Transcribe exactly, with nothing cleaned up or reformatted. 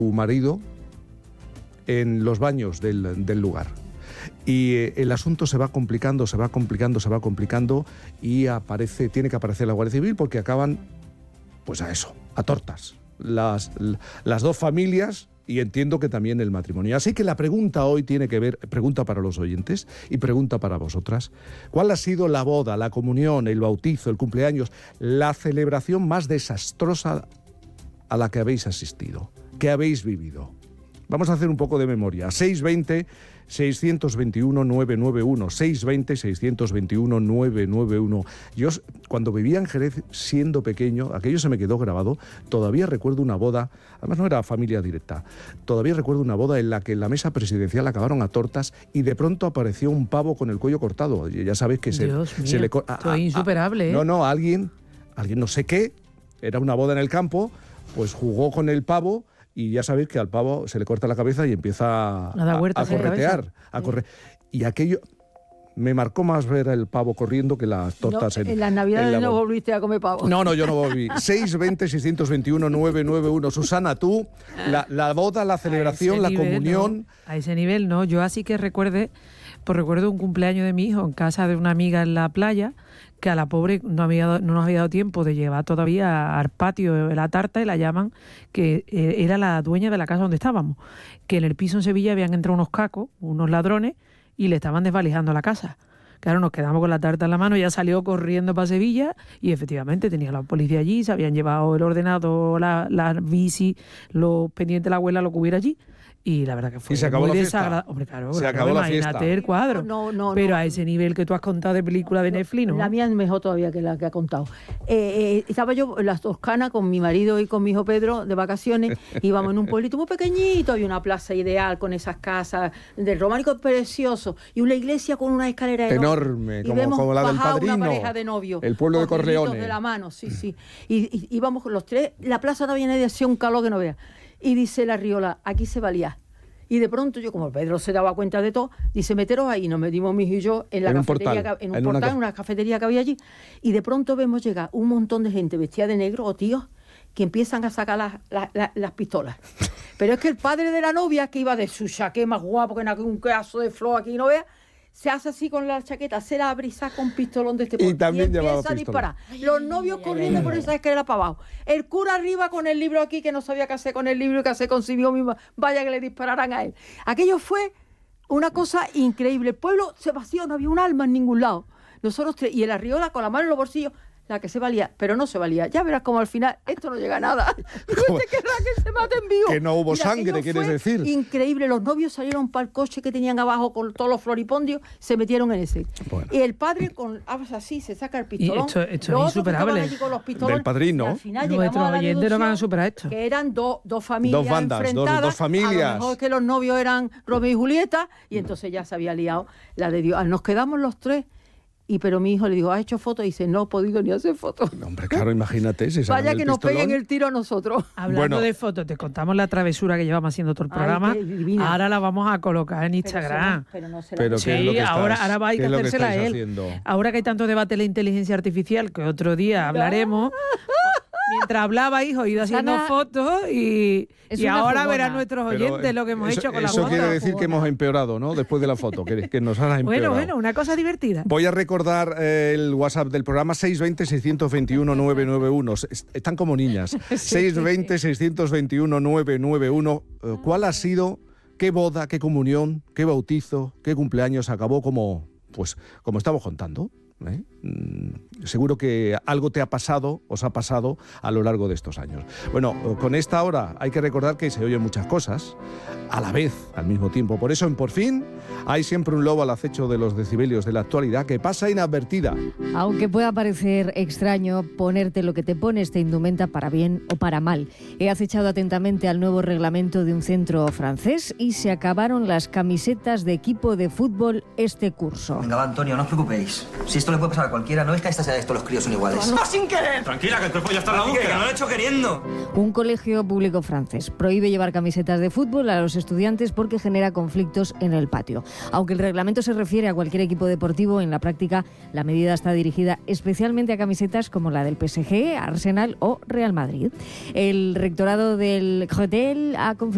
su marido en los baños del, del lugar. Y eh, el asunto se va complicando, se va complicando, se va complicando y aparece, tiene que aparecer la Guardia Civil porque acaban, pues a eso, a tortas, las, las dos familias y entiendo que también el matrimonio. Así que la pregunta hoy tiene que ver, pregunta para los oyentes y pregunta para vosotras, ¿cuál ha sido la boda, la comunión, el bautizo, el cumpleaños, la celebración más desastrosa a la que habéis asistido, que habéis vivido? Vamos a hacer un poco de memoria. seis veinte, seiscientos veintiuno, novecientos noventa y uno. seis veinte, seiscientos veintiuno, novecientos noventa y uno. Yo, cuando vivía en Jerez, siendo pequeño, aquello se me quedó grabado. Todavía recuerdo una boda, además no era familia directa, todavía recuerdo una boda en la que en la mesa presidencial acabaron a tortas y de pronto apareció un pavo con el cuello cortado. Ya sabes que se, Dios se mío, le... A, esto es insuperable, a, ¿eh? No, no, alguien, alguien no sé qué, era una boda en el campo, pues jugó con el pavo. Y ya sabéis que al pavo se le corta la cabeza y empieza a, a, a corretear. A corre... Y aquello me marcó más ver el pavo corriendo que las tortas. No, en, en las navidades en la... no volviste a comer pavo. No, no, yo no volví. seis veinte, seiscientos veintiuno, novecientos noventa y uno. Susana, tú, la, la boda, la celebración, la nivel, comunión... No. A ese nivel no. Yo así que recuerde, pues recuerdo un cumpleaños de mi hijo en casa de una amiga en la playa, que a la pobre no, había, no nos había dado tiempo de llevar todavía al patio la tarta y la llaman, que era la dueña de la casa donde estábamos, que en el piso en Sevilla habían entrado unos cacos, unos ladrones, y le estaban desvalijando la casa. Claro, nos quedamos con la tarta en la mano, ella salió corriendo para Sevilla y efectivamente tenía la policía allí, se habían llevado el ordenador, la, la bici, los pendientes de la abuela, lo que hubiera allí. Y la verdad que fue y se acabó muy la fiesta. desagradable. Hombre, claro, se claro, acabó la imagínate fiesta. el cuadro. No, no, Pero no. a ese nivel que tú has contado de película de Netflix, ¿no? La mía es mejor todavía que la que ha contado. Eh, eh, estaba yo en las Toscanas con mi marido y con mi hijo Pedro de vacaciones. Íbamos en un pueblito muy pequeñito y una plaza ideal con esas casas del románico precioso y una iglesia con una escalera enorme, enorme. como, como la del Padrino. Una pareja de novios. El pueblo de Corleone. De la mano, sí, sí. Y, y íbamos los tres. La plaza no había nadie, hacía un calor que no veas. Y dice la Riola, aquí se valía. Y de pronto yo, como Pedro se daba cuenta de todo, dice, meteros ahí. Nos metimos mi hijo y yo en la en cafetería, un portal, que, en un en portal, una... en una cafetería que había allí. Y de pronto vemos llegar un montón de gente vestida de negro, o tíos, que empiezan a sacar las, las, las, las pistolas. Pero es que el padre de la novia, que iba de su chaqué más guapo, que un pedazo de flor aquí, no veas, se hace así con la chaqueta, se la abre y saca un pistolón de este porte. Y también y empieza llevaba a disparar. Los novios corriendo por esa escalera para abajo. El cura arriba con el libro aquí, que no sabía qué hacer con el libro y qué hacer consigo mismo. Vaya que le dispararan a él. Aquello fue una cosa increíble. El pueblo se vació, no había un alma en ningún lado. Nosotros tres, y el Arriola con la mano en los bolsillos, la que se valía, pero no se valía. Ya verás como al final esto no llega a nada. Este querrá que se maten vivos. Que no hubo Mira, sangre, quieres decir. Increíble. Los novios salieron para el coche que tenían abajo con todos los floripondios, se metieron en ese. Bueno. Y el padre con así se saca el pistolón. Y esto, esto es insuperable. Del Padrino. Al final nuestros oyentes no van a superar esto. Que eran dos dos familias dos bandas, enfrentadas. Dos, dos familias. A lo mejor que los novios eran Romeo y Julieta y entonces ya se había liado la de Dios. Nos quedamos los tres. Y pero mi hijo le dijo, ¿has hecho fotos? Y dice, no he podido ni hacer fotos. No, hombre, claro, imagínate. Si vaya que nos pistolón. peguen el tiro a nosotros. Hablando bueno. de fotos, te contamos la travesura que llevamos haciendo todo el programa. Ay, ahora la vamos a colocar en Instagram. Pero, no, pero, no se la pero sí, ¿qué es lo que ahora, estás, ahora va a ir ¿qué a es lo que hacérsela a él. haciendo? Ahora que hay tanto debate de la inteligencia artificial, que otro día hablaremos. Mientras hablaba, hijo, he ido haciendo Ana, fotos y, y ahora jugona. verán nuestros oyentes Pero, lo que hemos eso, hecho con la Eso foto. quiere decir que hemos empeorado, ¿no? Después de la foto, que, que nos han empeorado. Bueno, bueno, una cosa divertida. Voy a recordar eh, el WhatsApp del programa seis veinte, seiscientos veintiuno, novecientos noventa y uno. Están como niñas. seis veinte, seiscientos veintiuno, novecientos noventa y uno. ¿Cuál ha sido, qué boda, qué comunión, qué bautizo, qué cumpleaños acabó como, pues, como estamos contando? ¿Eh? Mm, seguro que algo te ha pasado, os ha pasado a lo largo de estos años. Bueno, con esta hora hay que recordar que se oyen muchas cosas a la vez, al mismo tiempo. Por eso en Por Fin hay siempre un lobo al acecho de los decibelios de la actualidad que pasa inadvertida. Aunque pueda parecer extraño, ponerte lo que te pones te indumenta para bien o para mal. He acechado atentamente al nuevo reglamento de un centro francés y se acabaron las camisetas de equipo de fútbol este curso. Venga, va, Antonio, no os preocupéis. Si esto le puede pasar a cualquiera, no es que a esta edad todos los críos son iguales. ¡No, sin querer! Tranquila, que el cuerpo ya está en la búsqueda. Que no lo he hecho queriendo. Un colegio público francés prohíbe llevar camisetas de fútbol a los estudiantes porque genera conflictos en el patio. Aunque el reglamento se refiere a cualquier equipo deportivo, en la práctica la medida está dirigida especialmente a camisetas como la del P S G, Arsenal o Real Madrid. El rectorado del Cretel ha confirmado